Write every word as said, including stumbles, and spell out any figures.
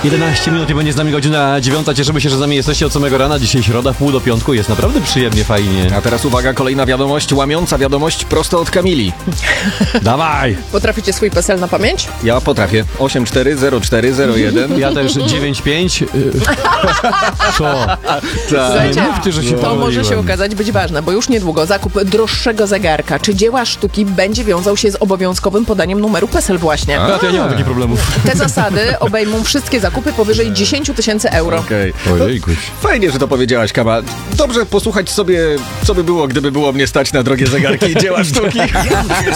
jedenaście minut i będzie z nami godzina dziewiąta. Cieszymy się, że z nami jesteście od samego rana. Dzisiaj środa, pół do piątku. Jest naprawdę przyjemnie, fajnie. A teraz uwaga, kolejna wiadomość, łamiąca wiadomość prosto od Kamili. Dawaj! Potraficie swój PESEL na pamięć? Ja potrafię. osiem cztery zero cztery zero jeden. Ja też dziewięć pięć. Co? Słuchajcie, Nie mówcie, że się to może pomyliłem. się okazać być ważne, bo już niedługo zakup droższego zegarka czy dzieła sztuki będzie wiązał się z obowiązkowym podaniem numeru PESEL właśnie. A to ja nie mam takich problemów. Te zasady obejmą wszystkie zakupy powyżej dziesięć tysięcy euro. Okej. Ojejkuś. Fajnie, że to powiedziałaś, Kama. Dobrze posłuchać sobie, co by było, gdyby było mnie stać na drogie zegarki i dzieła sztuki.